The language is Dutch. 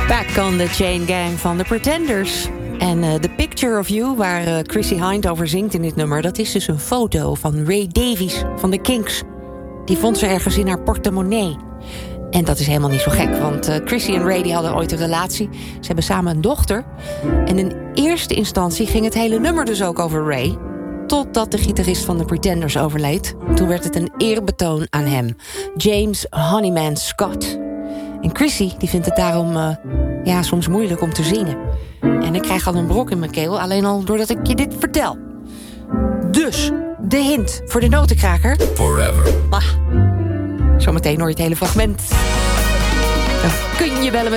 Back on the Chain Gang van The Pretenders. En The Picture of You, waar Chrissie Hynde over zingt in dit nummer... dat is dus een foto van Ray Davies van The Kinks. Die vond ze ergens in haar portemonnee. En dat is helemaal niet zo gek, want Chrissie en Ray die hadden ooit een relatie. Ze hebben samen een dochter. En in eerste instantie ging het hele nummer dus ook over Ray... totdat de gitarist van The Pretenders overleed. Toen werd het een eerbetoon aan hem. James Honeyman Scott. En Chrissie die vindt het daarom soms moeilijk om te zingen. En ik krijg al een brok in mijn keel, alleen al doordat ik je dit vertel. Dus, de hint voor de notenkraker. Forever. Zometeen hoor je het hele fragment. Dan kun je bellen met